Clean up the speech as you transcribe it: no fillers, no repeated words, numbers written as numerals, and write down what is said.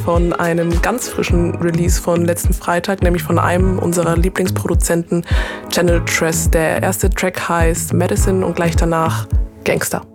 von einem ganz frischen Release von letzten Freitag, nämlich von einem unserer Lieblingsproduzenten, Channel Tres. Der erste Track heißt Medicine und gleich danach Gangster.